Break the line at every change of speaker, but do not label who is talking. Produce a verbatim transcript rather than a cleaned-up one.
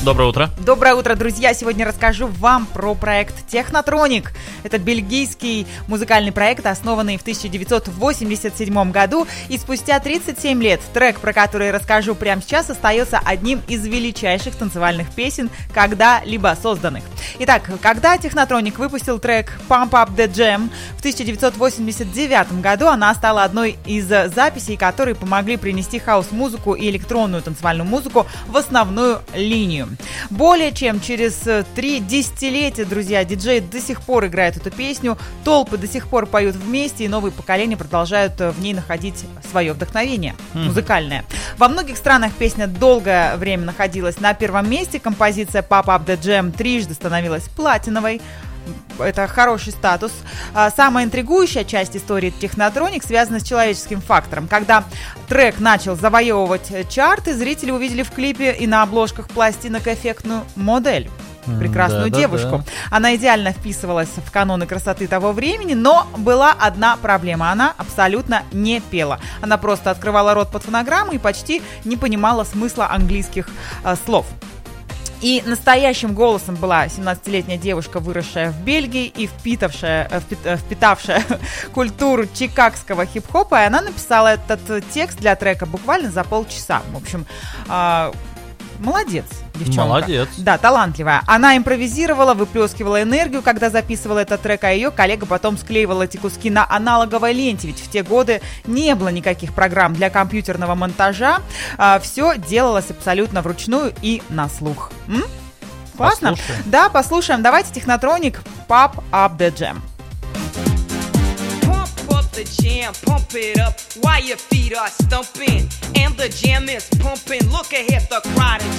Доброе утро.
Доброе утро, друзья. Сегодня расскажу вам про проект Technotronic. Это бельгийский музыкальный проект, основанный в тысяча девятьсот восемьдесят седьмом году. И спустя тридцать семь лет трек, про который расскажу прямо сейчас, остается одним из величайших танцевальных песен, когда-либо созданных. Итак, когда Technotronic выпустил трек Pump Up The Jam в тысяча девятьсот восемьдесят девятом году, она стала одной из записей, которые помогли принести хаус-музыку и электронную танцевальную музыку в основную линию. Более чем через три десятилетия, друзья, диджеи до сих пор играют эту песню, толпы до сих пор поют вместе, и новые поколения продолжают в ней находить свое вдохновение mm. музыкальное. Во многих странах песня долгое время находилась на первом месте. Композиция Pump Up The Jam трижды становилась платиновой. Это хороший статус. Самая интригующая часть истории Technotronic связана с человеческим фактором. Когда трек начал завоевывать чарты, зрители увидели в клипе и на обложках пластинок эффектную модель. Прекрасную да, девушку. Да, да. Она идеально вписывалась в каноны красоты того времени, но была одна проблема. Она абсолютно не пела. Она просто открывала рот под фонограмму и почти не понимала смысла английских э, слов. И настоящим голосом была семнадцатилетняя девушка, выросшая в Бельгии и впитавшая, впитавшая культуру чикагского хип-хопа. И она написала этот текст для трека буквально за полчаса. В общем, э, молодец, девчонка.
Молодец.
Да, талантливая. Она импровизировала, выплескивала энергию, когда записывала этот трек, а ее коллега потом склеивал эти куски на аналоговой ленте, ведь в те годы не было никаких программ для компьютерного монтажа. А, все делалось абсолютно вручную и на слух. М? Классно?
Послушаем.
Да, послушаем. Давайте Technotronic Pump Up The Jam.
The jam, pump it up while your feet are stumping, and the jam is pumping. Look ahead, the crowd is